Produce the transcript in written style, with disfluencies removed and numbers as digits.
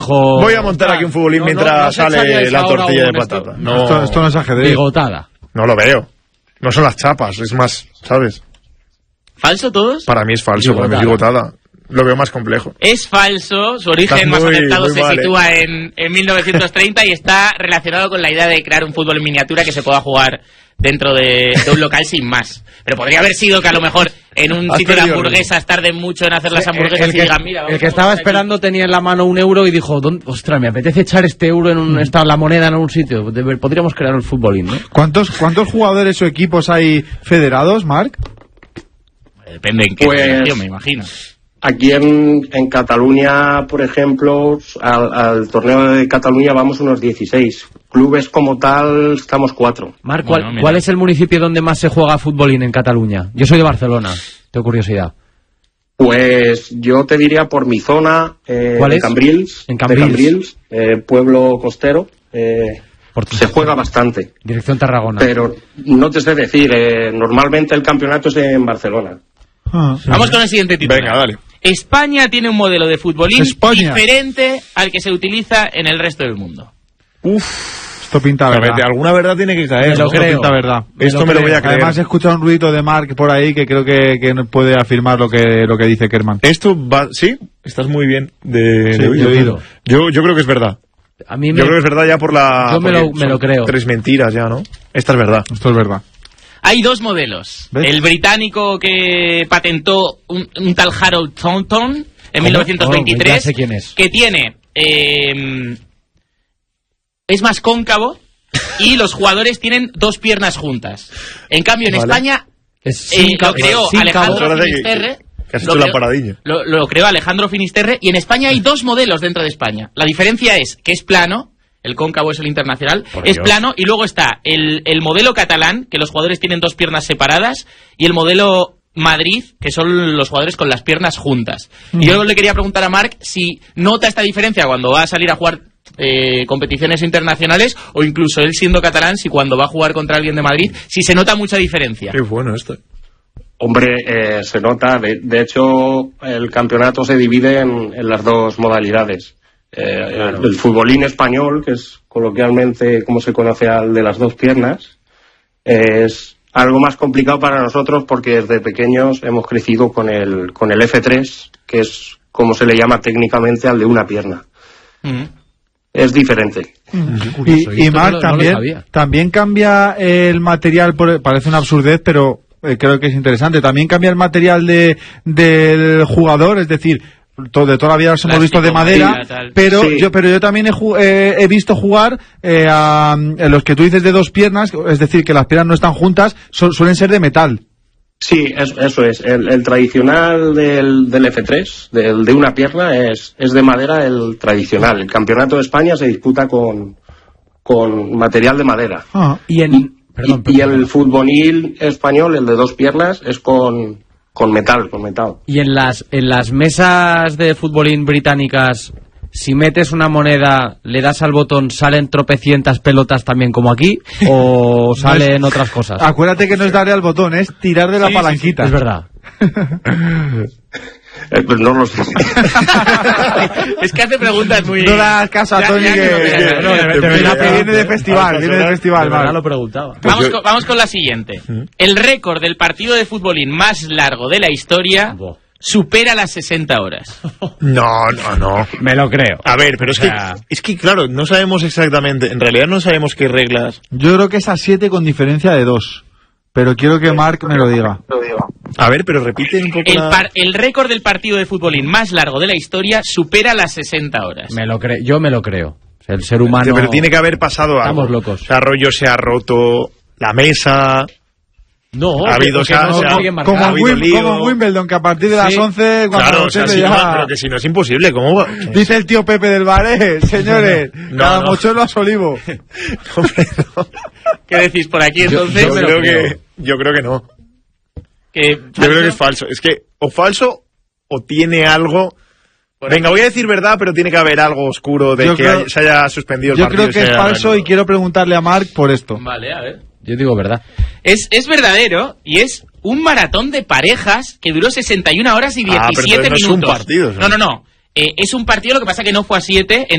Voy a montar aquí un futbolín mientras sale la tortilla de patata. Esto no es ajedrez. Bigotada. No lo veo. No son las chapas, es más, ¿sabes? ¿Falso todos? Para mí es falso, para mí es bigotada. Lo veo más complejo. Es falso, su origen más acertado se sitúa en 1930 y está relacionado con la idea de crear un fútbol en miniatura que se pueda jugar dentro de un local sin más. Pero podría haber sido que a lo mejor en un sitio de hamburguesas tarden mucho en hacer las hamburguesas y digan, mira... El que estaba esperando tenía en la mano €1 y dijo, ostras, me apetece echar este euro la moneda en un sitio. Podríamos crear el futbolín, ¿no? ¿Cuántos jugadores o equipos hay federados, Marc? Depende en qué federación, me imagino. Aquí en Cataluña, por ejemplo, al torneo de Cataluña vamos unos 16. Clubes como tal, estamos 4. Marc, ¿cuál es el municipio donde más se juega futbolín en Cataluña? Yo soy de Barcelona, tengo curiosidad. Pues yo te diría por mi zona, ¿cuál es? Cambrils, en Cambrils, pueblo costero, se juega bastante. Dirección Tarragona. Pero no te sé decir, normalmente el campeonato es en Barcelona. Vamos con el siguiente título. Venga, dale. España tiene un modelo de futbolín diferente al que se utiliza en el resto del mundo. Esto pinta verdad. Alguna verdad tiene que caer. Esto pinta verdad. Esto me lo voy a creer. Además he escuchado un ruido de Marc por ahí que creo que puede afirmar lo que dice Kerman. Esto va... ¿Sí? Estás muy bien de oído. Yo creo que es verdad. Yo creo que es verdad ya por la... Yo me lo creo. 3 mentiras ya, ¿no? Esta es verdad. Esto es verdad. Hay 2 modelos. ¿Ves? El británico que patentó un tal Harold Taunton en 1923, ya sé quién es. Que tiene... es más cóncavo y los jugadores tienen 2 piernas juntas. En cambio, en España lo creó Alejandro Finisterre. Lo creó Alejandro Finisterre y en España hay 2 modelos dentro de España. La diferencia es que es plano. El cóncavo es el internacional, es plano, y luego está el modelo catalán, que los jugadores tienen 2 piernas separadas, y el modelo Madrid, que son los jugadores con las piernas juntas. Y yo le quería preguntar a Marc si nota esta diferencia cuando va a salir a jugar competiciones internacionales, o incluso él siendo catalán, si cuando va a jugar contra alguien de Madrid, si se nota mucha diferencia. Qué bueno esto. Hombre, se nota. De hecho, el campeonato se divide en las 2 modalidades. El futbolín español, que es coloquialmente como se conoce al de las 2 piernas, es algo más complicado para nosotros porque desde pequeños hemos crecido con el F3, que es como se le llama técnicamente al de una pierna. Es diferente. Y Marc, también cambia el material, parece una absurdez, pero creo que es interesante. También cambia el material del jugador, es decir, de toda la vida los hemos visto de madera, pero yo también he visto jugar a los que tú dices de 2 piernas, es decir, que las piernas no están juntas, suelen ser de metal. Sí, eso es. El tradicional del F3, de una pierna, es de madera el tradicional. El campeonato de España se disputa con material de madera. Y el futbolín español, el de 2 piernas, es con metal. Y en las mesas de futbolín británicas, si metes una moneda, le das al botón, ¿salen tropecientas pelotas también como aquí? ¿O salen otras cosas? Acuérdate que no es darle al botón, es tirar de la palanquita. Sí, es verdad. Pues no lo sé. Es que hace preguntas muy... No le hagas caso a Tony, que viene de festival. Vale. Lo preguntaba. Vamos con la siguiente. El récord del partido de futbolín más largo de la historia supera las 60 horas. No. Me lo creo. A ver, pero es que claro, no sabemos exactamente, en realidad no sabemos qué reglas. Yo creo que es a 7 con diferencia de 2. Pero quiero que Marc me lo diga. A ver, pero repite un poco el récord del partido de futbolín más largo de la historia supera las 60 horas. Yo me lo creo. El ser humano... Pero tiene que haber pasado algo. Estamos locos. O sea, rollo se ha roto la mesa... No, ha habido, como en Wimbledon, que a partir de las 11... Claro, pero que si no es imposible, ¿cómo va? Dice el tío Pepe del bar, señores, cada mochuelo a su olivo. ¿Qué decís por aquí entonces? Yo creo que no. Yo creo que es falso. Es que o falso o tiene algo... Venga, voy a decir verdad, pero tiene que haber algo oscuro de se haya suspendido el partido. Yo creo que es falso y quiero preguntarle a Marc por esto. Vale, a ver. Yo digo verdad. Es verdadero y es un maratón de parejas que duró 61 horas y 17 minutos. No es un partido. No. Es un partido, lo que pasa que no fue a 7.